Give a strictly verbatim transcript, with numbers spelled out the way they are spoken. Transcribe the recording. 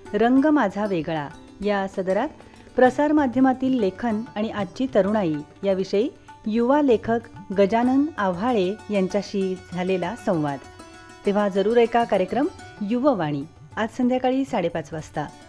रंग माझा वेगळा या सदरात प्रसारमाध्यमातील लेखन आणि आजची तरुणाई याविषयी युवा लेखक गजानन आव्हाळे यांच्याशी झालेला संवाद. तेव्हा जरूर ऐका कार्यक्रम युववाणी आज संध्याकाळी साडेपाच वाजता.